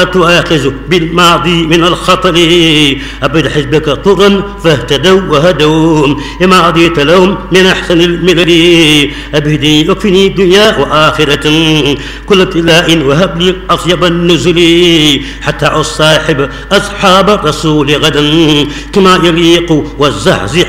تؤاخذ بالماضي من الخطر أبد حزبك طرا فاهتدوا وهدوا لما عضيت لهم من أحسن الملل أبهدي يكفني دنيا وآخرة كل ابتلاء وهب لي أطيب النزل حتى أصاحب أصحاب الرسول غدا كما يليق والزحزح